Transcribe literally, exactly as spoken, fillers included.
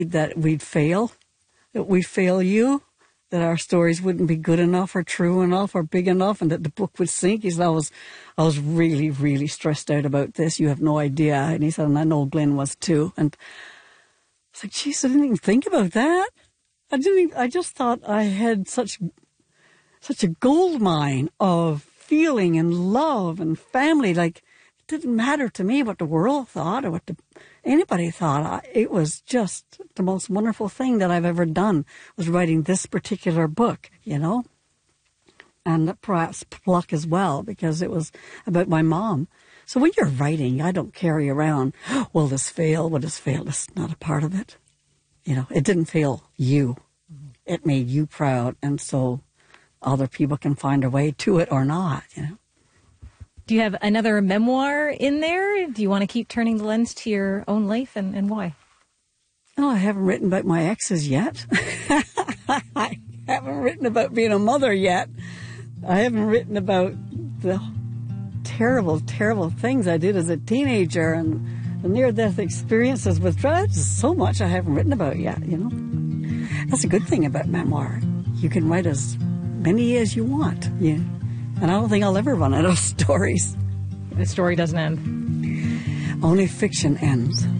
that we'd fail, that we'd fail you, that our stories wouldn't be good enough or true enough or big enough, and that the book would sink. He said, I was, I was really, really stressed out about this. You have no idea. And he said, and I know Glenn was too. And I was like, geez, I didn't even think about that. I didn't even, I just thought I had such, such a gold mine of feeling and love and family. Like, it didn't matter to me what the world thought or what the, anybody thought. I, it was just the most wonderful thing that I've ever done, was writing this particular book, you know, and perhaps pluck as well, because it was about my mom. So when you're writing, I don't carry around, will this fail? Will this fail? It's not a part of it. You know, it didn't fail you. It made you proud. And so other people can find a way to it or not, you know. Do you have another memoir in there? Do you want to keep turning the lens to your own life, and, and why? Oh, I haven't written about my exes yet. I haven't written about being a mother yet. I haven't written about the terrible, terrible things I did as a teenager and the near-death experiences with drugs. There's so much I haven't written about yet, you know. That's a good thing about memoir. You can write as many as you want, yeah. And I don't think I'll ever run out of stories. The story doesn't end. Only fiction ends.